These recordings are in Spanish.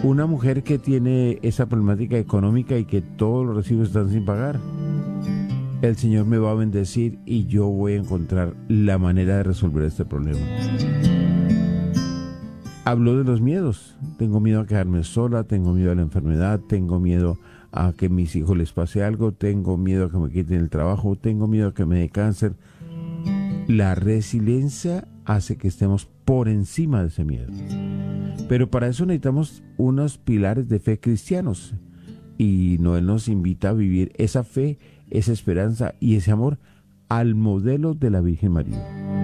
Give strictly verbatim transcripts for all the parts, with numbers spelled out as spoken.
Una mujer que tiene esa problemática económica y que todos los recibos están sin pagar. El Señor me va a bendecir y yo voy a encontrar la manera de resolver este problema. Habló de los miedos. Tengo miedo a quedarme sola, tengo miedo a la enfermedad, tengo miedo a que a mis hijos les pase algo, tengo miedo a que me quiten el trabajo, tengo miedo a que me dé cáncer. La resiliencia hace que estemos por encima de ese miedo. Pero para eso necesitamos unos pilares de fe cristianos. Y Noel nos invita a vivir esa fe, esa esperanza y ese amor al modelo de la Virgen María.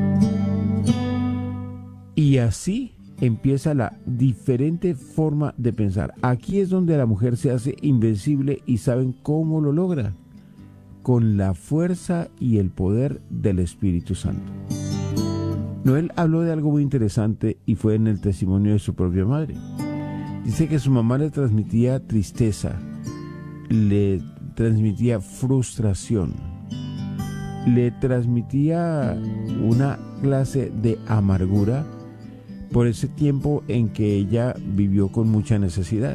Y así empieza la diferente forma de pensar. Aquí es donde la mujer se hace invencible y ¿saben cómo lo logra? Con la fuerza y el poder del Espíritu Santo. Noel habló de algo muy interesante y fue en el testimonio de su propia madre. Dice que su mamá le transmitía tristeza, le transmitía frustración, le transmitía una clase de amargura por ese tiempo en que ella vivió con mucha necesidad.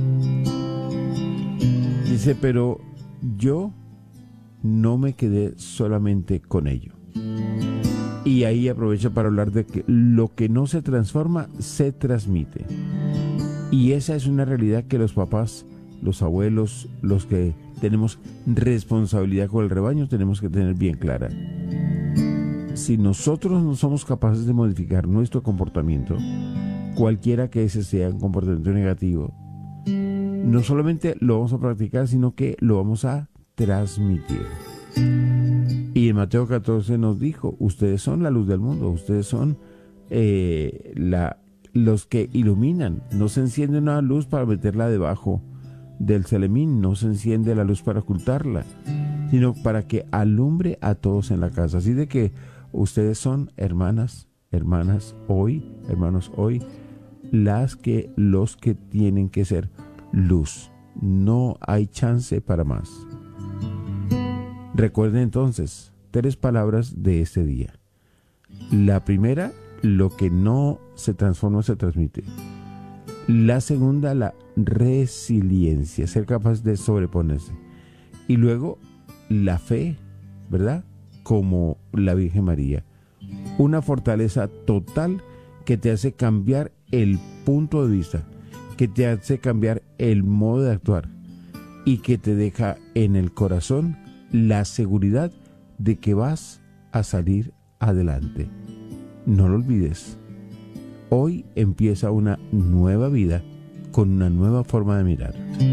Dice, pero yo no me quedé solamente con ello. Y ahí aprovecho para hablar de que lo que no se transforma, se transmite. Y esa es una realidad que los papás, los abuelos, los que tenemos responsabilidad con el rebaño, tenemos que tener bien clara. Si nosotros no somos capaces de modificar nuestro comportamiento, cualquiera que ese sea un comportamiento negativo, no solamente lo vamos a practicar, sino que lo vamos a transmitir. Y en Mateo catorce nos dijo, ustedes son la luz del mundo, ustedes son eh, la, los que iluminan. No se enciende una luz para meterla debajo del celemín, no se enciende la luz para ocultarla, sino para que alumbre a todos en la casa. Así de que ustedes son hermanas, hermanas hoy, hermanos hoy, las que, los que tienen que ser luz. No hay chance para más. Recuerden entonces tres palabras de este día. La primera, lo que no se transforma se transmite. La segunda, la resiliencia, ser capaz de sobreponerse. Y luego, la fe, ¿verdad? Como la Virgen María. Una fortaleza total que te hace cambiar el punto de vista, que te hace cambiar el modo de actuar y que te deja en el corazón la seguridad de que vas a salir adelante. No lo olvides. Hoy empieza una nueva vida con una nueva forma de mirar.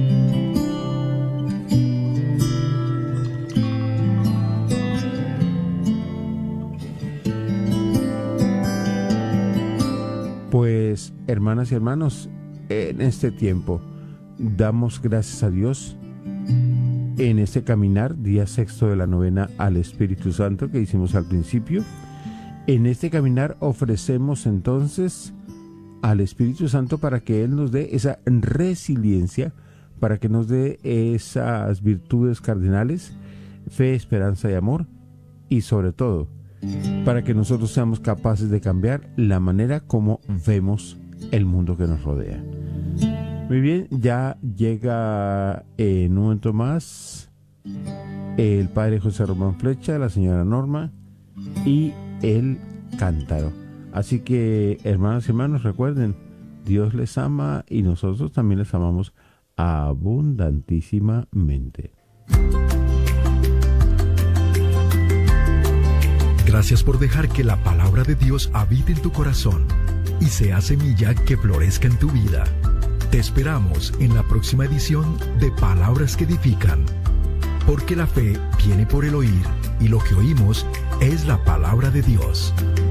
Pues, hermanas y hermanos, en este tiempo damos gracias a Dios en este caminar, día sexto de la novena al Espíritu Santo que hicimos al principio. En este caminar ofrecemos entonces al Espíritu Santo para que Él nos dé esa resiliencia, para que nos dé esas virtudes cardinales, fe, esperanza y amor, y sobre todo, para que nosotros seamos capaces de cambiar la manera como vemos el mundo que nos rodea. Muy bien, ya llega en un momento más el padre José Román Flecha, la señora Norma y el cántaro. Así que, hermanas y hermanos, recuerden, Dios les ama y nosotros también les amamos abundantísimamente. Gracias por dejar que la palabra de Dios habite en tu corazón y sea semilla que florezca en tu vida. Te esperamos en la próxima edición de Palabras que Edifican, porque la fe viene por el oír y lo que oímos es la palabra de Dios.